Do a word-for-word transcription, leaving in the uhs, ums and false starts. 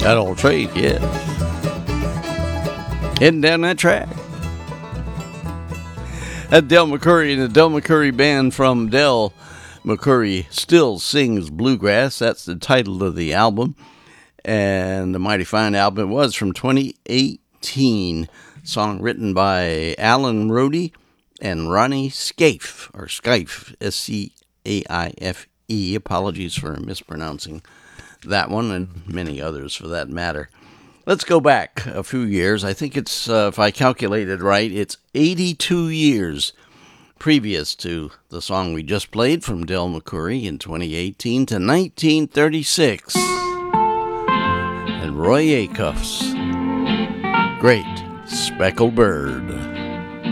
That old trade, yeah. Heading down that track. That Del McCoury and the Del McCoury Band from Del McCoury Still Sings Bluegrass. That's the title of the album. And the mighty fine album was from twenty eighteen. Song written by Alan Rohde and Ronnie Scaife, or Scaife, S C A I F E. Apologies for mispronouncing that one and many others for that matter. Let's go back a few years. I think it's, uh, if I calculated right, it's eighty-two years previous to the song we just played from Del McCoury in twenty eighteen to nineteen thirty-six. And Roy Acuff's Great Speckled Bird.